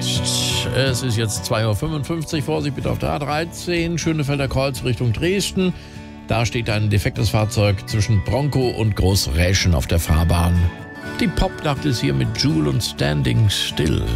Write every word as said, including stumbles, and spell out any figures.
jetzt. Es ist jetzt zwei Uhr fünfundfünfzig. Vorsicht bitte auf der A dreizehn, Schönefelder Kreuz Richtung Dresden. Da steht ein defektes Fahrzeug zwischen Bronkow und Großräschen auf der Fahrbahn. Die Popnacht ist hier mit Jul und Standing Still.